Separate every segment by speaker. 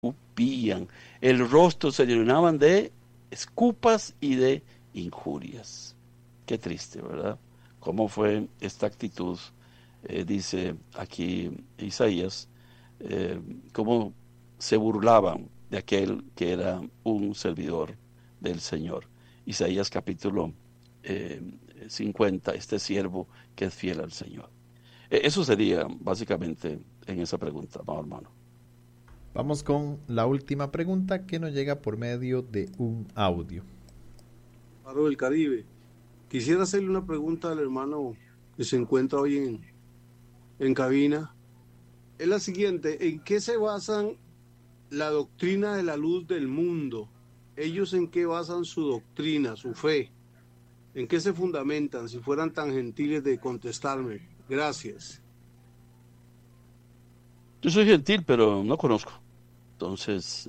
Speaker 1: escupían, el rostro se llenaban de escupas y de injurias. Qué triste, ¿verdad? ¿Cómo fue esta actitud? Dice aquí Isaías, eh, cómo se burlaban de aquel que era un servidor del Señor. Isaías capítulo 50, este siervo que es fiel al Señor. Eso sería básicamente en esa pregunta, amado hermano.
Speaker 2: Vamos con la última pregunta que nos llega por medio de un audio.
Speaker 3: Paro del Caribe. Quisiera hacerle una pregunta al hermano que se encuentra hoy en cabina. Es la siguiente: ¿en qué se basan la doctrina de la luz del mundo? ¿Ellos en qué basan su doctrina, su fe? ¿En qué se fundamentan? Si fueran tan gentiles de contestarme. Gracias.
Speaker 1: Yo soy gentil, pero no conozco. Entonces,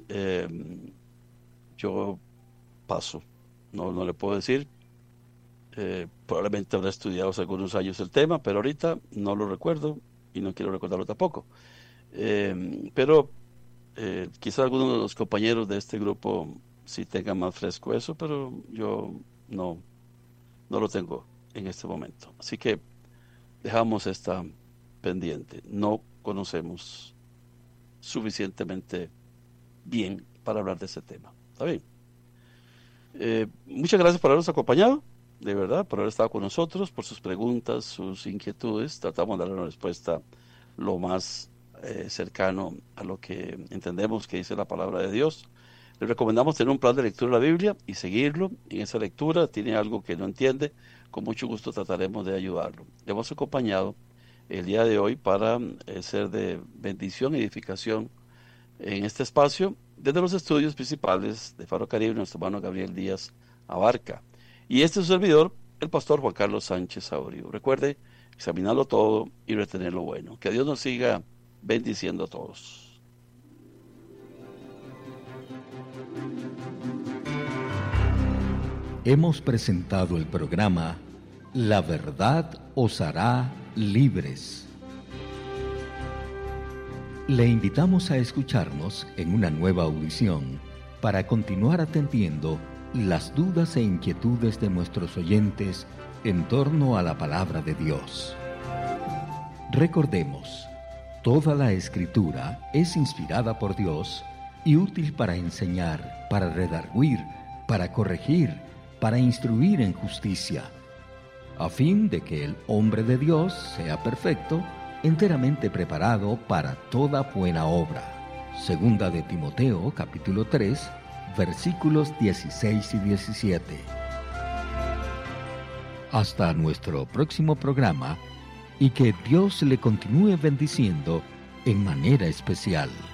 Speaker 1: yo paso. No le puedo decir. Probablemente habrá estudiado hace algunos años el tema, pero ahorita no lo recuerdo y no quiero recordarlo tampoco. Pero quizá algunos de los compañeros de este grupo sí tengan más fresco eso, pero yo no lo tengo en este momento. Así que dejamos esta pendiente. No conocemos suficientemente bien para hablar de ese tema. ¿Está bien? Muchas gracias por habernos acompañado, de verdad, por haber estado con nosotros, por sus preguntas, sus inquietudes. Tratamos de dar una respuesta lo más cercano a lo que entendemos que dice la palabra de Dios. Les recomendamos tener un plan de lectura de la Biblia y seguirlo. En esa lectura tiene algo que no entiende, con mucho gusto trataremos de ayudarlo. Le hemos acompañado el día de hoy para ser de bendición y edificación en este espacio desde los estudios principales de Faro Caribe, nuestro hermano Gabriel Díaz Abarca. Y este es su servidor, el pastor Juan Carlos Sánchez Saurio. Recuerde examinarlo todo y retener lo bueno. Que Dios nos siga bendiciendo a todos.
Speaker 4: Hemos presentado el programa La Verdad os hará libres. Le invitamos a escucharnos en una nueva audición para continuar atendiendo las dudas e inquietudes de nuestros oyentes en torno a la palabra de Dios. Recordemos, toda la Escritura es inspirada por Dios y útil para enseñar, para redarguir, para corregir, para instruir en justicia, a fin de que el hombre de Dios sea perfecto, enteramente preparado para toda buena obra. Segunda de Timoteo, capítulo 3, versículos 16 y 17. Hasta nuestro próximo programa, y que Dios le continúe bendiciendo en manera especial.